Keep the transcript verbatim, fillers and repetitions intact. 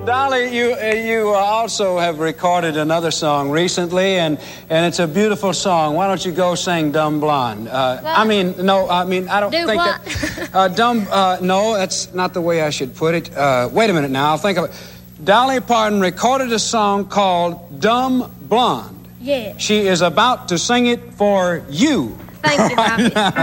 Dolly, you uh, you uh, also have recorded another song recently, and, and it's a beautiful song. Why don't you go sing Dumb Blonde? Uh, I mean, no, I mean, I don't Do think what? that... Uh, dumb, uh, no, that's not the way I should put it. Uh, wait a minute now, I'll think of it. Dolly Parton recorded a song called Dumb Blonde. Yeah. She is about to sing it for you. Thank you, Bobby.